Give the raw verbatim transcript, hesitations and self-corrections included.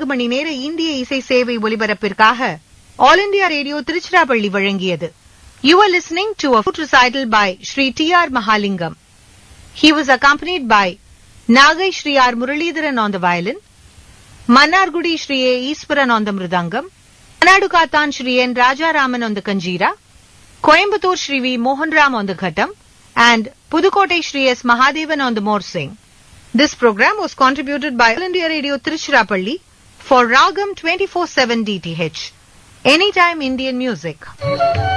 நான்கு மணி நேர இந்திய இசை சேவை ஒலிபரப்பிற்காக ஆல் இண்டியா ரேடியோ திருச்சிராப்பள்ளி வழங்கியது. You are listening to a flute recital by Shri T R Mahalingam. He was accompanied by Nagai Shri R Muralidharan on the violin, Mannargudi Shri A Eeswaran on the mridangam, Manadukathan Shri N Rajaraman on the kanjira, Coimbatore Shri V Mohanram on the ghatam, and Pudukkottai Shri S Mahadevan on the morsing. This program was contributed by All India Radio Tiruchirappalli for Ragam twenty-four seven D T H. Anytime Indian music.